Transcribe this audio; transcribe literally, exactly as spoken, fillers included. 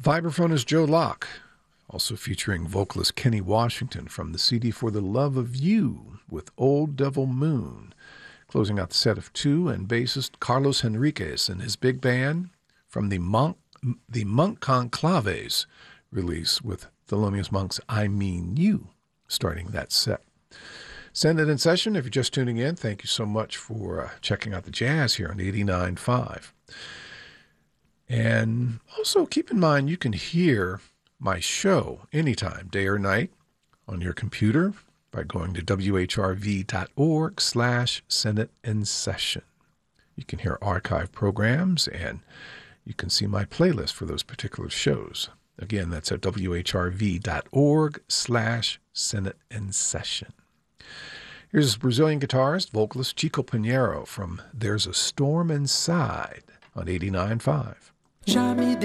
Vibraphone is Joe Locke, also featuring vocalist Kenny Washington from the C D For the Love of You with Old Devil Moon. Closing out the set of two, and bassist Carlos Henriquez and his big band from the Monk, the Monk Conclaves release with Thelonious Monk's I Mean You, starting that set. Send it in session. If you're just tuning in, thank you so much for uh, checking out the jazz here on eighty-nine point five. And also keep in mind you can hear my show anytime, day or night, on your computer by going to W H R V dot org slash Senate in Session. You can hear archive programs, and you can see my playlist for those particular shows. Again, that's at W H R V dot org slash Senate in Session. Here's Brazilian guitarist, vocalist Chico Pinheiro from There's a Storm Inside on eighty-nine point five. Já me